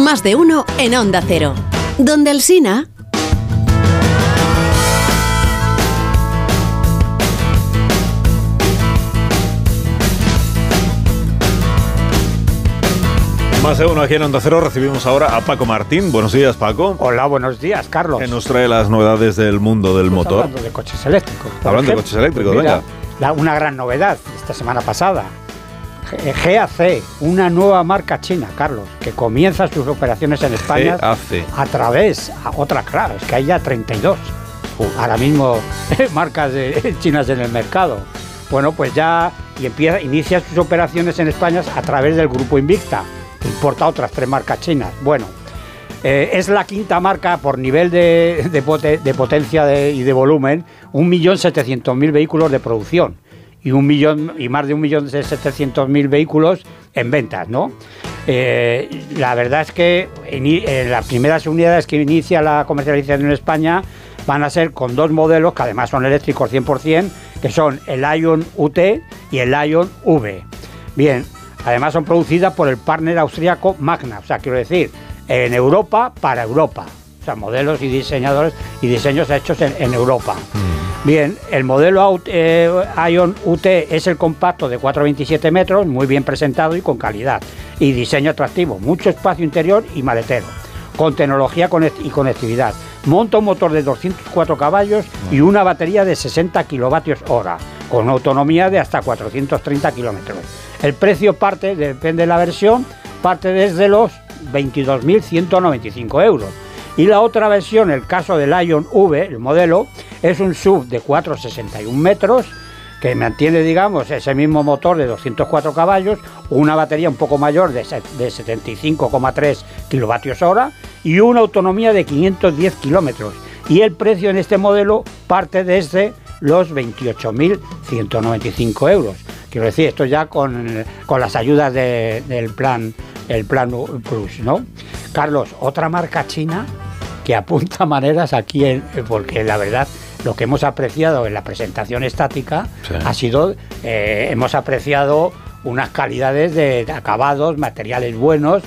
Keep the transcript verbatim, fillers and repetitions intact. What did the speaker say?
Más de uno en Onda Cero. Donde Alsina. Más de uno aquí en Onda Cero. Recibimos ahora a Paco Martín. Buenos días, Paco. Hola, buenos días, Carlos. Que nos trae las novedades del mundo del Estamos motor. Hablando de coches eléctricos. Hablando ejemplo, de coches eléctricos, mira, venga. La, una gran novedad esta semana pasada. G A C, una nueva marca china, Carlos, que comienza sus operaciones en España G A C. a través, a otra, claro, es que hay ya treinta y dos. Uh, ahora mismo marcas de, chinas en el mercado. Bueno, pues ya y empieza, inicia sus operaciones en España a través del grupo Invicta, que importa otras tres marcas chinas. Bueno, eh, es la quinta marca por nivel de, de, poten, de potencia de, y de volumen, un millón setecientos mil vehículos de producción y un millón y más de un millón setecientos mil vehículos en ventas, ¿no? Eh, la verdad es que en, en las primeras unidades que inicia la comercialización en España van a ser con dos modelos que además son eléctricos cien por ciento, que son el Ion U T y el Ion V. Bien, además son producidas por el partner austriaco Magna, o sea, quiero decir, en Europa para Europa. O sea, modelos y diseñadores y diseños hechos en, en Europa. Mm. Bien, el modelo eh, Ion U T es el compacto de cuatro coma veintisiete metros, muy bien presentado y con calidad. Y diseño atractivo, mucho espacio interior y maletero, con tecnología y conectividad. Monta un motor de doscientos cuatro caballos y una batería de sesenta kilovatios hora, con una autonomía de hasta cuatrocientos treinta kilómetros. El precio parte, depende de la versión, parte desde los veintidós mil ciento noventa y cinco euros. Y la otra versión, el caso del Ion V, el modelo, es un S U V de cuatrocientos sesenta y un metros, que mantiene, digamos, ese mismo motor de doscientos cuatro caballos, una batería un poco mayor de, de setenta y cinco coma tres kilovatios hora y una autonomía de quinientos diez kilómetros. Y el precio en este modelo parte desde los veintiocho mil ciento noventa y cinco euros. Quiero decir, esto ya con, con las ayudas de, del plan, el plan Plus, ¿no? Carlos, otra marca china que apunta maneras aquí, en, porque la verdad lo que hemos apreciado en la presentación estática sí. ha sido, eh, hemos apreciado unas calidades de acabados, materiales buenos